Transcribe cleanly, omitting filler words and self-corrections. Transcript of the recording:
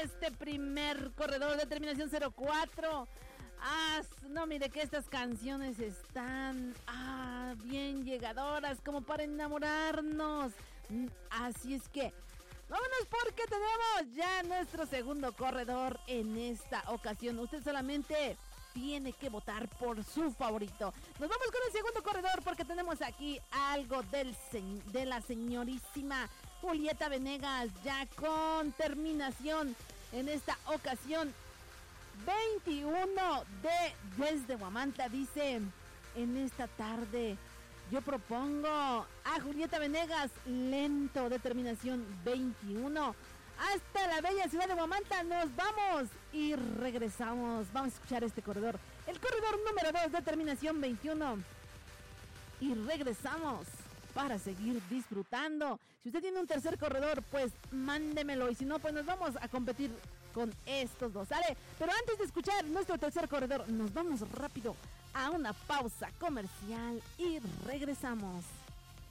este primer corredor de terminación 04. No, mire que estas canciones están bien llegadoras, como para enamorarnos. Así es que vámonos, porque tenemos ya nuestro segundo corredor en esta ocasión. Usted solamente tiene que votar por su favorito. Nos vamos con el segundo corredor, porque tenemos aquí algo de la señorísima Julieta Venegas, ya con terminación en esta ocasión 21 desde Huamantla. Dice: en esta tarde yo propongo a Julieta Venegas, lento, de terminación 21. Hasta la bella ciudad de Huamantla nos vamos y regresamos. Vamos a escuchar este corredor, el corredor número 2 de terminación 21. Y regresamos para seguir disfrutando. Si usted tiene un tercer corredor, pues mándemelo. Y si no, pues nos vamos a competir con estos dos, ¿sale? Pero antes de escuchar nuestro tercer corredor, nos vamos rápido a una pausa comercial y regresamos.